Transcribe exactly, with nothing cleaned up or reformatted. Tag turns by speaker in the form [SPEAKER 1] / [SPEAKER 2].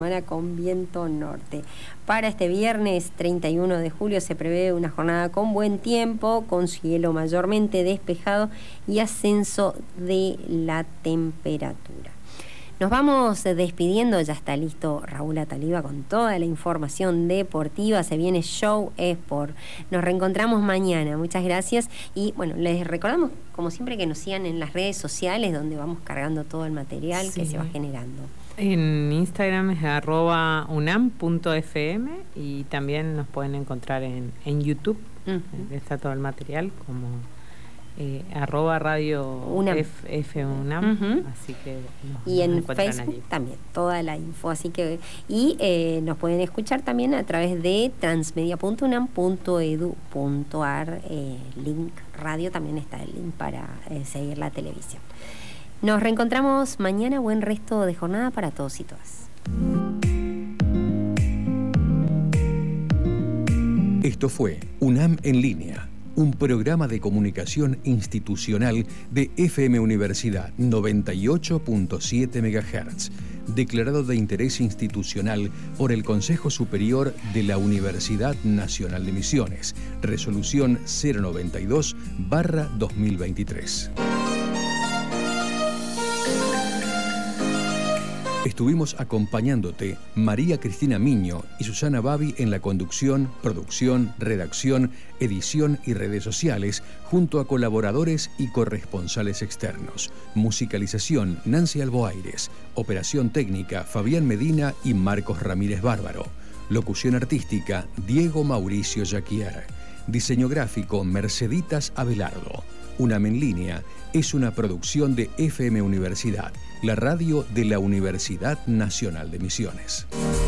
[SPEAKER 1] Con viento norte. Para este viernes treinta y uno de julio se prevé una jornada con buen tiempo, con cielo mayormente despejado y ascenso de la temperatura. Nos vamos despidiendo, ya está listo Raúl Ataliba con toda la información deportiva. Se viene Show Sport. Nos reencontramos mañana. Muchas gracias. Y bueno, les recordamos, como siempre, que nos sigan en las redes sociales, donde vamos cargando todo el material sí. que se va generando.
[SPEAKER 2] En Instagram es arroba unam punto f m y también nos pueden encontrar en, en YouTube. Uh-huh. Está todo el material como eh, arroba radio Unam. F, F Unam. Uh-huh. Así que nos,
[SPEAKER 1] y en
[SPEAKER 2] nos
[SPEAKER 1] Facebook
[SPEAKER 2] allí.
[SPEAKER 1] También toda la info. Así que y eh, nos pueden escuchar también a través de transmedia punto unam punto edu punto ar. Eh, link radio, también está el link para eh, seguir la televisión. Nos reencontramos mañana. Buen resto de jornada para todos y todas.
[SPEAKER 3] Esto fue UNAM en línea, un programa de comunicación institucional de F M Universidad noventa y ocho punto siete megahertz, declarado de interés institucional por el Consejo Superior de la Universidad Nacional de Misiones, resolución cero noventa y dos barra dos mil veintitrés. Estuvimos acompañándote María Cristina Miño y Susana Babi en la conducción, producción, redacción, edición y redes sociales, junto a colaboradores y corresponsales externos. Musicalización, Nancy Alboaires. Operación técnica, Fabián Medina y Marcos Ramírez Bárbaro. Locución artística, Diego Mauricio Jaquier. Diseño gráfico, Merceditas Abelardo. UNAM en línea es una producción de F M Universidad, la radio de la Universidad Nacional de Misiones.